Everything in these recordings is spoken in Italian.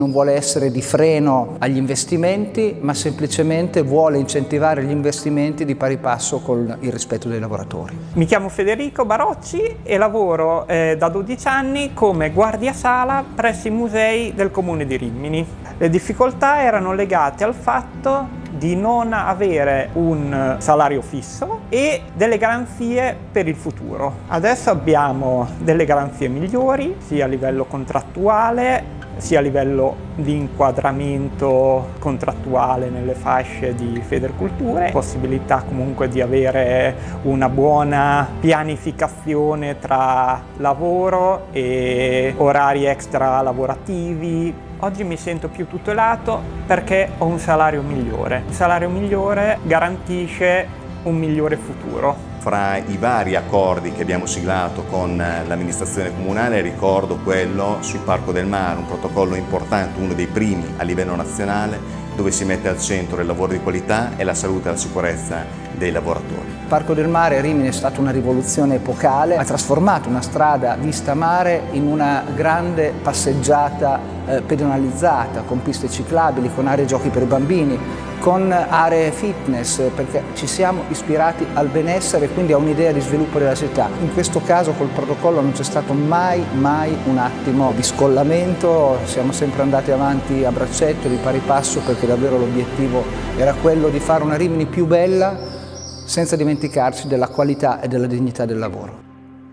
Non vuole essere di freno agli investimenti, ma semplicemente vuole incentivare gli investimenti di pari passo con il rispetto dei lavoratori. Mi chiamo Federico Barocci e lavoro da 12 anni come guardiasala presso i musei del Comune di Rimini. Le difficoltà erano legate al fatto di non avere un salario fisso e delle garanzie per il futuro. Adesso abbiamo delle garanzie migliori, sia a livello contrattuale, sia a livello di inquadramento contrattuale nelle fasce di Federculture, possibilità comunque di avere una buona pianificazione tra lavoro e orari extra lavorativi. Oggi mi sento più tutelato perché ho un salario migliore. Un salario migliore garantisce un migliore futuro. Fra i vari accordi che abbiamo siglato con l'amministrazione comunale ricordo quello sul Parco del Mare, un protocollo importante, uno dei primi a livello nazionale, dove si mette al centro il lavoro di qualità e la salute e la sicurezza dei lavoratori. Il Parco del Mare a Rimini è stata una rivoluzione epocale, ha trasformato una strada vista mare in una grande passeggiata pedonalizzata, con piste ciclabili, con aree giochi per i bambini, con aree fitness, perché ci siamo ispirati al benessere e quindi a un'idea di sviluppo della città. In questo caso col protocollo non c'è stato mai un attimo di scollamento, siamo sempre andati avanti a braccetto, di pari passo, perché davvero l'obiettivo era quello di fare una Rimini più bella senza dimenticarci della qualità e della dignità del lavoro.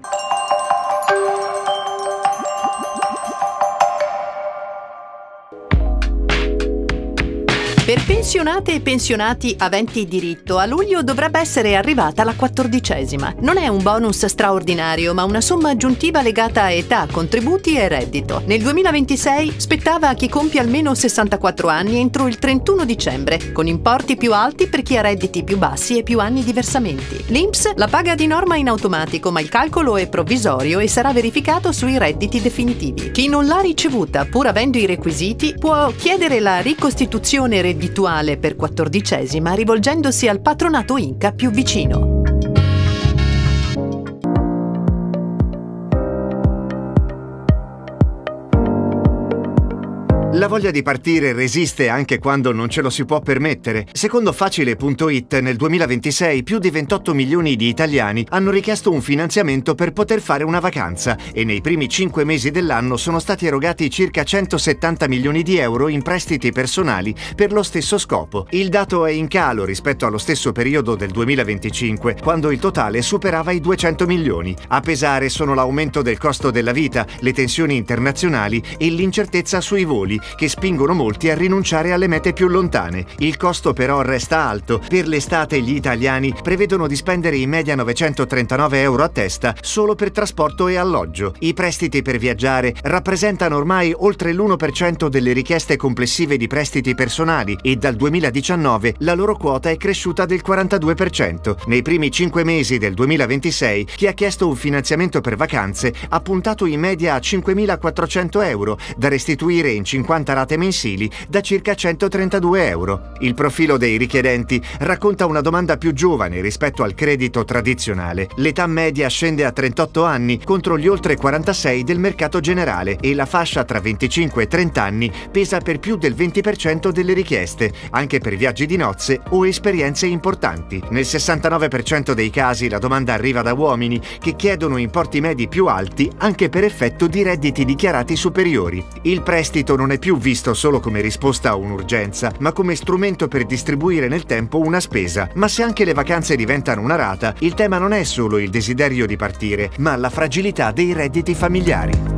Per pensionate e pensionati aventi diritto, a luglio dovrebbe essere arrivata la 14ª. Non è un bonus straordinario, ma una somma aggiuntiva legata a età, contributi e reddito. Nel 2026 spettava a chi compie almeno 64 anni entro il 31 dicembre, con importi più alti per chi ha redditi più bassi e più anni di versamenti. L'INPS la paga di norma in automatico, ma il calcolo è provvisorio e sarà verificato sui redditi definitivi. Chi non l'ha ricevuta, pur avendo i requisiti, può chiedere la ricostituzione reddituale per 14ª rivolgendosi al patronato Inca più vicino. La voglia di partire resiste anche quando non ce lo si può permettere. Secondo Facile.it, nel 2026 più di 28 milioni di italiani hanno richiesto un finanziamento per poter fare una vacanza e nei primi 5 mesi dell'anno sono stati erogati circa 170 milioni di euro in prestiti personali per lo stesso scopo. Il dato è in calo rispetto allo stesso periodo del 2025, quando il totale superava i 200 milioni. A pesare sono l'aumento del costo della vita, le tensioni internazionali e l'incertezza sui voli, che spingono molti a rinunciare alle mete più lontane. Il costo però resta alto. Per l'estate gli italiani prevedono di spendere in media 939 euro a testa solo per trasporto e alloggio. I prestiti per viaggiare rappresentano ormai oltre l'1% delle richieste complessive di prestiti personali e dal 2019 la loro quota è cresciuta del 42%. Nei primi 5 mesi del 2026 chi ha chiesto un finanziamento per vacanze ha puntato in media a 5.400 euro da restituire in 50 rate mensili da circa 132 euro. Il profilo dei richiedenti racconta una domanda più giovane rispetto al credito tradizionale. L'età media scende a 38 anni contro gli oltre 46 del mercato generale e la fascia tra 25 e 30 anni pesa per più del 20% delle richieste, anche per viaggi di nozze o esperienze importanti. Nel 69% dei casi la domanda arriva da uomini che chiedono importi medi più alti anche per effetto di redditi dichiarati superiori. Il prestito non è più visto solo come risposta a un'urgenza, ma come strumento per distribuire nel tempo una spesa. Ma se anche le vacanze diventano una rata, il tema non è solo il desiderio di partire, ma la fragilità dei redditi familiari.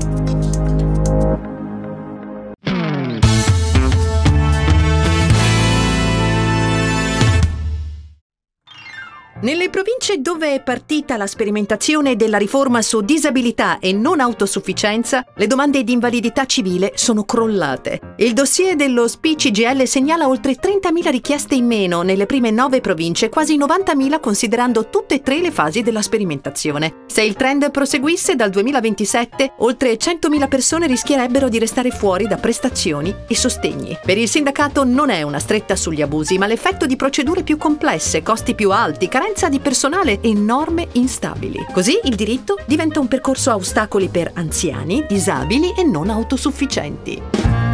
Nelle province dove è partita la sperimentazione della riforma su disabilità e non autosufficienza, le domande di invalidità civile sono crollate. Il dossier dello SPI-CGIL segnala oltre 30.000 richieste in meno nelle prime 9 province, quasi 90.000 considerando tutte e 3 le fasi della sperimentazione. Se il trend proseguisse dal 2027, oltre 100.000 persone rischierebbero di restare fuori da prestazioni e sostegni. Per il sindacato non è una stretta sugli abusi, ma l'effetto di procedure più complesse, costi più alti, carenza di personale e norme instabili. Così il diritto diventa un percorso a ostacoli per anziani, disabili e non autosufficienti.